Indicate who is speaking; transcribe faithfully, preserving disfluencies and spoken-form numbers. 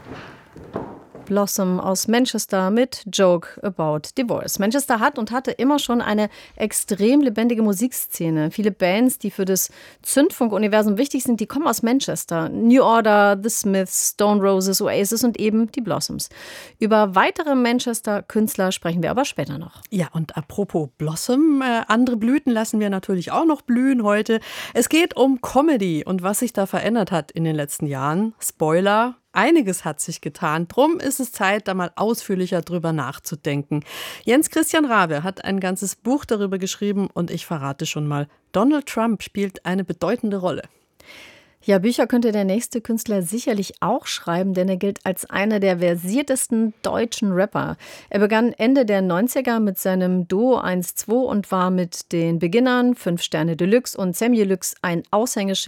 Speaker 1: Blossom aus Manchester mit Joke About Divorce. Manchester hat und hatte immer schon eine extrem lebendige Musikszene. Viele Bands, die für das Zündfunk-Universum wichtig sind, die kommen aus Manchester. New Order, The Smiths, Stone Roses, Oasis und eben die Blossoms. Über weitere Manchester-Künstler sprechen wir aber später noch.
Speaker 2: Ja, und apropos Blossom, äh, andere Blüten lassen wir natürlich auch noch blühen heute. Es geht um Comedy und was sich da verändert hat in den letzten Jahren. Spoiler: Einiges hat sich getan. Drum ist es Zeit, da mal ausführlicher drüber nachzudenken. Jens Christian Rabe hat ein ganzes Buch darüber geschrieben und ich verrate schon mal, Donald Trump spielt eine bedeutende Rolle.
Speaker 1: Ja, Bücher könnte der nächste Künstler sicherlich auch schreiben, denn er gilt als einer der versiertesten deutschen Rapper. Er begann Ende der neunziger mit seinem Duo eins zwei und war mit den Beginnern, Fünf Sterne Deluxe und Sammy Deluxe ein Aushängeschild